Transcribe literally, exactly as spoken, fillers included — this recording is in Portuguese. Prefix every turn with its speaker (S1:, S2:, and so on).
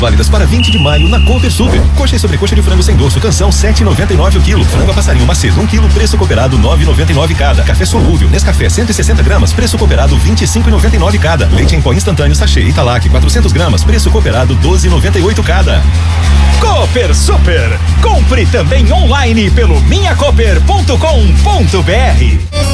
S1: Válidas para vinte de maio na Cooper Super. Coxa e sobrecoxa de frango sem dorso, canção sete e noventa e nove o quilo. Frango a passarinho macedo um quilo, preço cooperado nove e noventa e nove cada. Café solúvel Nescafé cento e sessenta gramas, preço cooperado vinte e cinco e noventa e nove cada. Leite em pó instantâneo sachê Italac quatrocentos gramas, preço cooperado doze e noventa e oito cada.
S2: Cooper Super. Compre também online pelo minha cooper ponto com ponto br.